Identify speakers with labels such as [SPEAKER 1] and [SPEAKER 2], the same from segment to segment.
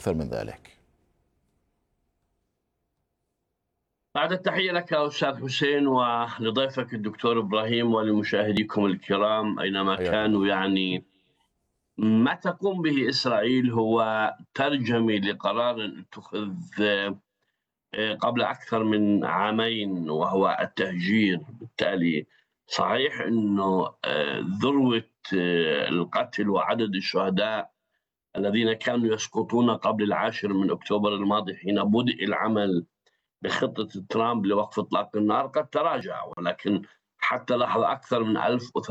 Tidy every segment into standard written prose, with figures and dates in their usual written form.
[SPEAKER 1] أكثر من ذلك؟
[SPEAKER 2] بعد التحية لك أستاذ حسين ولضيفك الدكتور إبراهيم ولمشاهديكم الكرام أينما كانوا. يعني ما تقوم به إسرائيل هو ترجمة لقرار اتخذ قبل أكثر من عامين، وهو التهجير. بالتالي صحيح أنه ذروة القتل وعدد الشهداء الذين كانوا يسقطون قبل 10 من أكتوبر الماضي حين بدأ العمل بخطة ترامب لوقف إطلاق النار قد تراجع، ولكن حتى لحظة أكثر من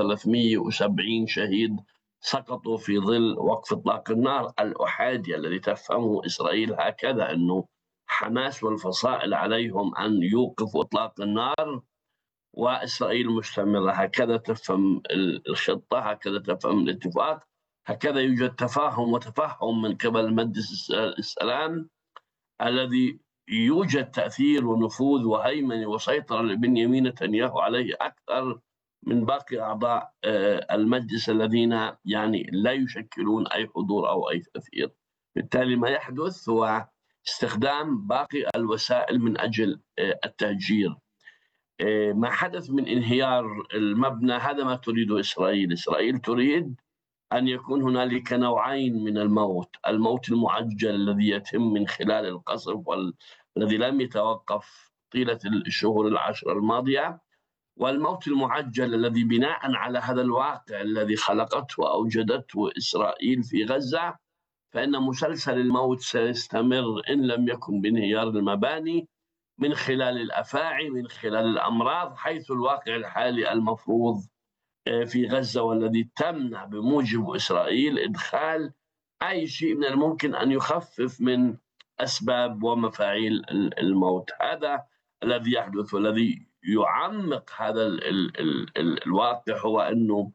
[SPEAKER 2] 1370 شهيد سقطوا في ظل وقف إطلاق النار الأحادي الذي تفهمه إسرائيل هكذا، أنه حماس والفصائل عليهم أن يوقفوا إطلاق النار وإسرائيل مستمرة. هكذا تفهم الخطة، هكذا تفهم الاتفاق، هكذا يوجد تفاهم وتفهم من قبل مجلس السلام الذي يوجد تأثير ونفوذ وهيمنة وسيطرة لبنيامين نتنياهو عليه أكثر من باقي أعضاء المجلس الذين يعني لا يشكلون أي حضور أو أي تأثير. بالتالي ما يحدث هو استخدام باقي الوسائل من أجل التهجير. ما حدث من انهيار المبنى هذا ما تريده إسرائيل. إسرائيل تريد أن يكون هنالك نوعين من الموت: الموت المعجل الذي يتم من خلال القصف والذي لم يتوقف طيلة الشهور 10 الماضية، والموت المعجل الذي بناء على هذا الواقع الذي خلقته وأوجدته إسرائيل في غزة، فإن مسلسل الموت سيستمر إن لم يكن بانهيار المباني من خلال الأفاعي، من خلال الأمراض، حيث الواقع الحالي المفروض في غزة والذي تمنع بموجب إسرائيل إدخال أي شيء من الممكن أن يخفف من أسباب ومفاعيل الموت. هذا الذي يحدث، والذي يعمق هذا الواقع هو أنه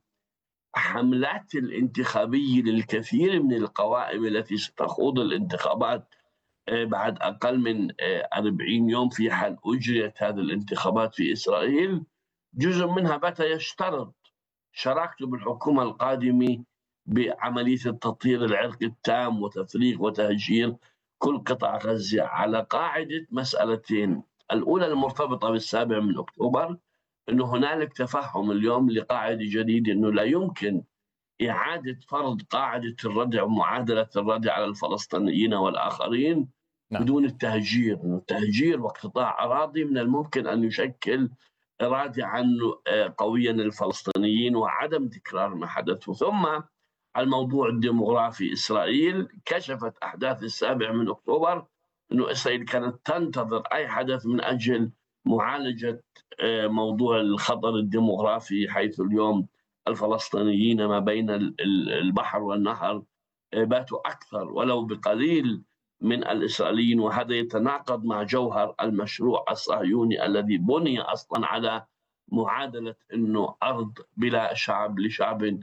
[SPEAKER 2] حملات الانتخابية للكثير من القوائم التي ستخوض الانتخابات بعد أقل من 40 يوم في حال أجريت هذه الانتخابات في إسرائيل، جزء منها بات يشترط شراكته بالحكومة القادمة بعملية التطهير العرقي التام وتفريغ وتهجير كل قطاع غزة على قاعدة مسألتين: الأولى المرتبطة بالسابع من أكتوبر، أنه هنالك تفهم اليوم لقاعدة جديدة أنه لا يمكن إعادة فرض قاعدة الردع ومعادلة الردع على الفلسطينيين والآخرين بدون التهجير. التهجير واقتطاع أراضي من الممكن أن يشكل رادعا قويا للفلسطينيين وعدم تكرار ما حدث. ثم الموضوع الديموغرافي. إسرائيل كشفت أحداث السابع من أكتوبر أنه إسرائيل كانت تنتظر أي حدث من أجل معالجة موضوع الخطر الديموغرافي، حيث اليوم الفلسطينيين ما بين البحر والنهر باتوا أكثر ولو بقليل من الإسرائيليين، وهذا يتناقض مع جوهر المشروع الصهيوني الذي بني أصلا على معادلة أنه أرض بلا شعب لشعب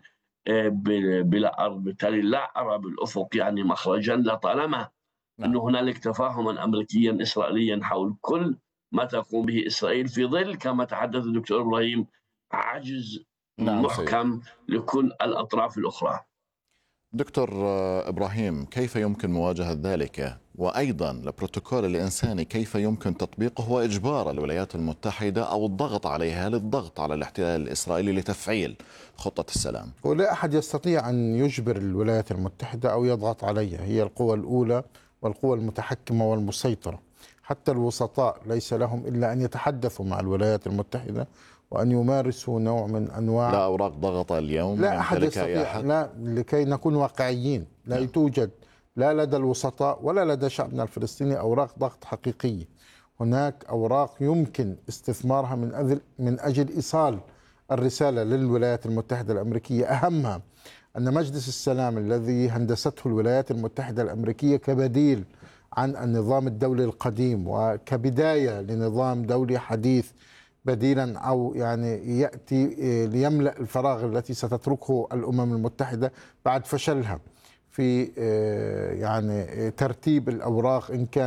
[SPEAKER 2] بلا أرض. بالتالي لا أرى بالأفق يعني مخرجا لطالما أنه هنالك تفاهما أمريكيا إسرائيليا حول كل ما تقوم به إسرائيل في ظل، كما تحدث الدكتور إبراهيم، عجز محكم لكل الأطراف الأخرى.
[SPEAKER 1] دكتور إبراهيم، كيف يمكن مواجهة ذلك؟ وأيضا البروتوكول الإنساني كيف يمكن تطبيقه وإجبار الولايات المتحدة أو الضغط عليها للضغط على الاحتلال الإسرائيلي لتفعيل خطة السلام؟
[SPEAKER 3] ولا أحد يستطيع أن يجبر الولايات المتحدة أو يضغط عليها، هي القوى الأولى والقوى المتحكمة والمسيطرة. حتى الوسطاء ليس لهم إلا أن يتحدثوا مع الولايات المتحدة وأن يمارسوا نوع من أنواع
[SPEAKER 1] لا أوراق ضغط اليوم،
[SPEAKER 3] لا أحد يستطيع. لا، لكي نكون واقعيين، لا توجد لا لدى الوسطاء ولا لدى شعبنا الفلسطيني أوراق ضغط حقيقية. هناك أوراق يمكن استثمارها من أجل إيصال الرسالة للولايات المتحدة الأمريكية، أهمها أن مجلس السلام الذي هندسته الولايات المتحدة الأمريكية كبديل عن النظام الدولي القديم وكبداية لنظام دولي حديث بديلا، أو يعني يأتي ليملأ الفراغ التي ستتركه الأمم المتحدة بعد فشلها في يعني ترتيب الأوراق،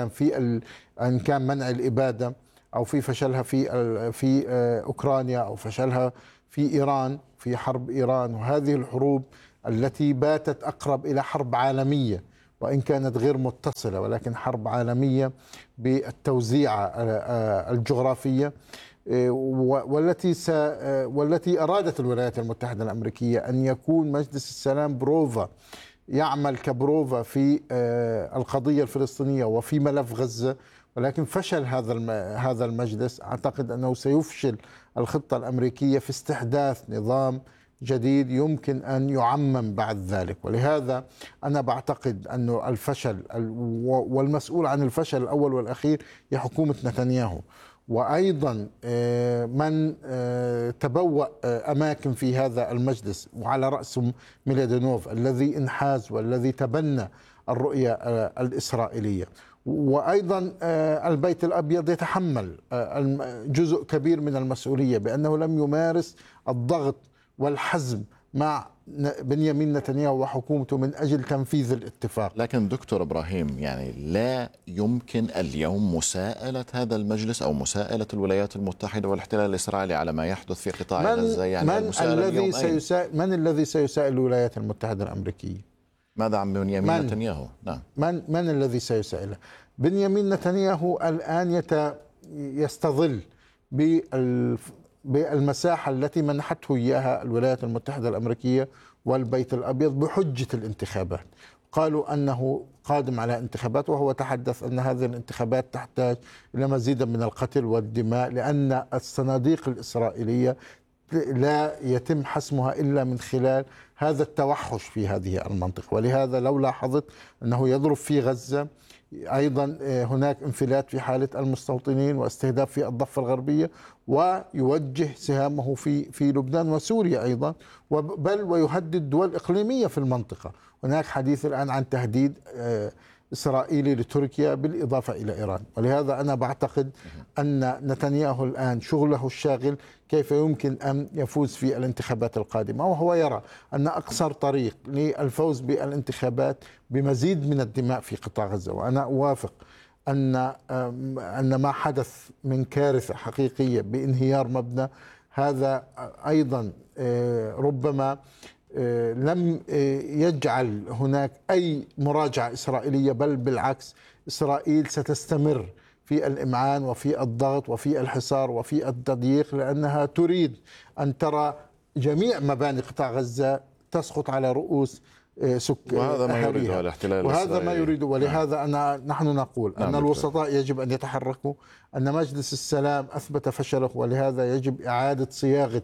[SPEAKER 3] إن كان منع الإبادة، أو في فشلها في أوكرانيا، أو فشلها في إيران، في حرب إيران، وهذه الحروب التي باتت أقرب إلى حرب عالمية وإن كانت غير متصلة، ولكن حرب عالمية بالتوزيع الجغرافية، والتي أرادت الولايات المتحدة الأمريكية أن يكون مجلس السلام بروفا، يعمل كبروفا في القضية الفلسطينية وفي ملف غزة. ولكن فشل هذا المجلس. أعتقد أنه سيفشل الخطة الأمريكية في استحداث نظام جديد يمكن أن يعمم بعد ذلك. ولهذا أنا بعتقد أن الفشل والمسؤول عن الفشل الأول والأخير هي حكومة نتنياهو، وأيضا من تبوأ أماكن في هذا المجلس، وعلى رأسهم ميلادينوف الذي انحاز والذي تبنى الرؤية الإسرائيلية. وأيضا البيت الأبيض يتحمل جزء كبير من المسؤولية بأنه لم يمارس الضغط والحزم مع بنيامين نتنياهو وحكومته من أجل تنفيذ الاتفاق.
[SPEAKER 1] لكن دكتور إبراهيم، يعني لا يمكن اليوم مساءلة هذا المجلس أو مساءلة الولايات المتحدة والاحتلال الإسرائيلي على ما يحدث في قطاع غزة. يعني
[SPEAKER 3] من الذي سيسائل الولايات المتحدة الأمريكية؟
[SPEAKER 1] ماذا عن بنيامين نتنياهو؟ نعم،
[SPEAKER 3] من الذي سيسائله؟ بنيامين نتنياهو الآن يستظل بالمساحة التي منحته إياها الولايات المتحدة الأمريكية والبيت الأبيض بحجة الانتخابات. قالوا أنه قادم على انتخابات، وهو تحدث أن هذه الانتخابات تحتاج إلى مزيد من القتل والدماء، لأن الصناديق الإسرائيلية لا يتم حسمها إلا من خلال هذا التوحش في هذه المنطقة. ولهذا لو لاحظت أنه يضرب في غزة، أيضا هناك انفلات في حالة المستوطنين واستهداف في الضفة الغربية، ويوجه سهامه في لبنان وسوريا أيضا، بل ويهدد دول إقليمية في المنطقة. هناك حديث الآن عن تهديد إسرائيلي لتركيا بالإضافة إلى إيران. ولهذا أنا بعتقد أن نتنياهو الآن شغله الشاغل كيف يمكن أن يفوز في الانتخابات القادمة، وهو يرى أن أقصر طريق للفوز بالانتخابات بمزيد من الدماء في قطاع غزة. وأنا أوافق أن ما حدث من كارثة حقيقية بانهيار مبنى، هذا أيضا ربما لم يجعل هناك أي مراجعة إسرائيلية، بل بالعكس إسرائيل ستستمر في الإمعان وفي الضغط وفي الحصار وفي التضييق، لأنها تريد أن ترى جميع مباني قطاع غزة تسقط على رؤوس
[SPEAKER 1] وهذا ما يريده الاحتلال
[SPEAKER 3] وهذا
[SPEAKER 1] الإسرائيلي.
[SPEAKER 3] ما يريده. ولهذا نحن نقول أن الوسطاء يجب أن يتحركوا، أن مجلس السلام أثبت فشله، ولهذا يجب إعادة صياغة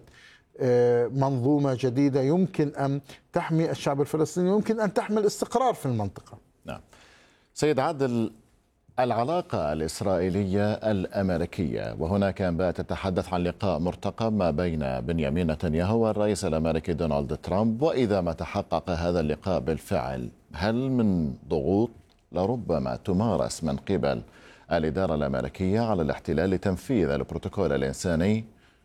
[SPEAKER 3] منظومة جديدة يمكن أن تحمي الشعب الفلسطيني، يمكن أن تحمي الاستقرار في المنطقة.
[SPEAKER 1] نعم. سيد عادل، العلاقة الإسرائيلية الأمريكية، وهناك أنباء تتحدث عن لقاء مرتقب ما بين بنيامين نتنياهو والرئيس الأمريكي دونالد ترامب، وإذا ما تحقق هذا اللقاء بالفعل، هل من ضغوط لربما تمارس من قبل الإدارة الأمريكية على الاحتلال لتنفيذ البروتوكول الإنساني؟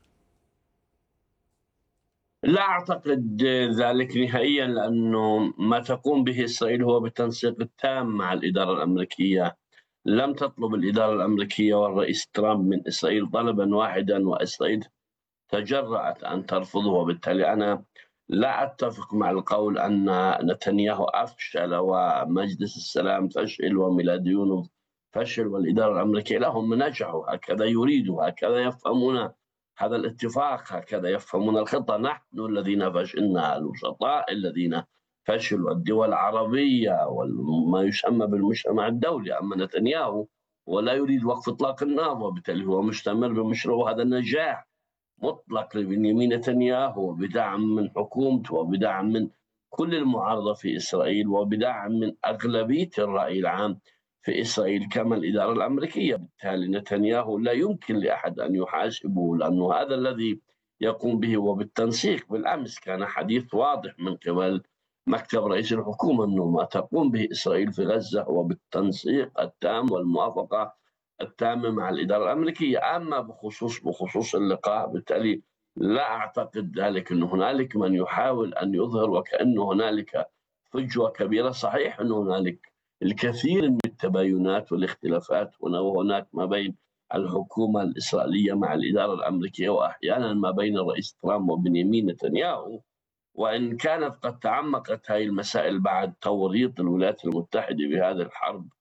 [SPEAKER 2] لا أعتقد ذلك نهائيا، لأنه ما تقوم به إسرائيل هو بالتنسيق التام مع الإدارة الأمريكية. لم تطلب الإدارة الأمريكية والرئيس ترامب من إسرائيل طلبا واحدا وإسرائيل تجرأت أن ترفضه. وبالتالي أنا لا أتفق مع القول أن نتنياهو أفشل ومجلس السلام فشل وميلاديونوف فشل والإدارة الأمريكية. لا، هم نجحوا، هكذا يريدوا، هكذا يفهمون هذا الاتفاق، هكذا يفهمون الخطة. نحن الذين فشلنا، الوسطاء الذين فشلوا، الدول العربية وما يسمى بالمجتمع الدولي. أما نتنياهو ولا يريد وقف إطلاق النار، وبالتالي هو مستمر بمشروع. هذا النجاح مطلق لبنيامين نتنياهو، بدعم من حكومته وبدعم من كل المعارضة في إسرائيل وبدعم من أغلبية الرأي العام في إسرائيل كما الإدارة الأمريكية. بالتالي نتنياهو لا يمكن لأحد أن يحاسبه، لأنه هذا الذي يقوم به. وبالتنسيق، بالأمس كان حديث واضح من قبل مكتب رئيس الحكومة أنه ما تقوم به إسرائيل في غزة هو بالتنسيق التام والموافقة التامة مع الإدارة الأمريكية. أما بخصوص اللقاء، بالتالي لا أعتقد ذلك. أن هنالك من يحاول أن يظهر وكأنه هنالك فجوة كبيرة. صحيح أن هنالك الكثير من التباينات والاختلافات هنا وهناك ما بين الحكومة الإسرائيلية مع الإدارة الأمريكية، وأحيانا ما بين الرئيس ترامب وبنيامين نتنياهو، وإن كانت قد تعمقت هذه المسائل بعد توريط الولايات المتحدة بهذه الحرب